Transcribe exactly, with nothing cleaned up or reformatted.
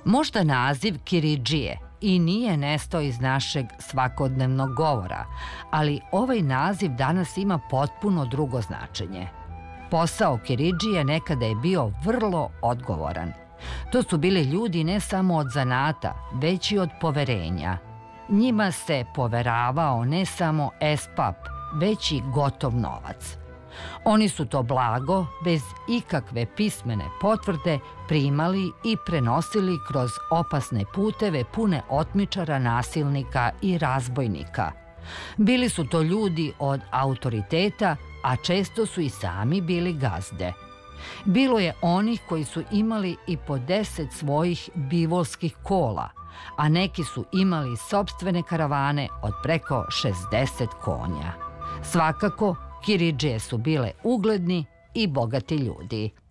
Možda naziv Kiridžije i nije nestao iz našeg svakodnevnog govora, ali ovaj naziv danas ima potpuno drugo značenje. Posao Kiridžije nekada je bio vrlo odgovoran. To su bili ljudi ne samo od zanata, već i od poverenja. Njima se poveravao ne samo espap, već i gotov novac. Oni su to blago, bez ikakve pismene potvrde, primali i prenosili kroz opasne puteve pune otmičara, nasilnika i razbojnika. Bili su to ljudi od autoriteta, a često su i sami bili gazde. Bilo je onih koji su imali i po deset svojih bivolskih kola, a neki su imali sopstvene karavane od preko šezdeset konja. Svakako, Kiridžije su bile ugledni i bogati ljudi.